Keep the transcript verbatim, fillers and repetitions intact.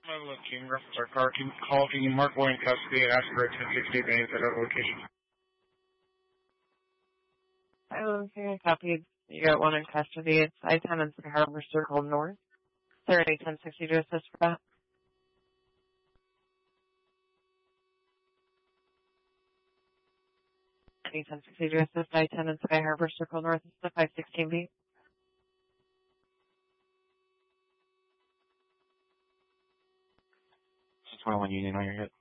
Level of team reference our car team call. Can you mark one in custody and ask for a ten sixty advance at our location? I was going to copy. You got one in custody. It's I ten and Sky Harbor Circle North. Is there any ten sixty to assist for that? Any ten sixty to assist I ten and Sky Harbor Circle North. It's the five sixteen B. twenty-one Union on your hit.